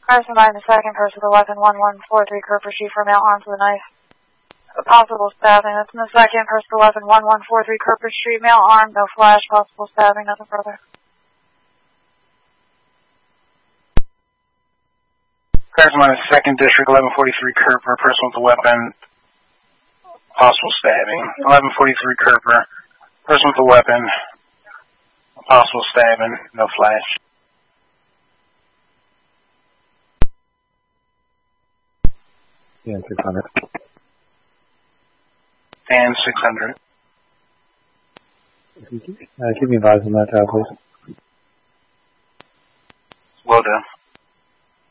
Person by the second person with a weapon, 1143 Kerper Street for male armed with a knife. Possible stabbing. That's in the second person with a weapon, 1143 Kerper Street, male armed, no flash, possible stabbing, nothing further. Person by the second district, 1143 Kerper, person with a weapon, possible stabbing. 1143 Kerper, person with a weapon, possible stabbing, no flash. Yeah, 600. And 600. Keep me advised on that, please. Will do.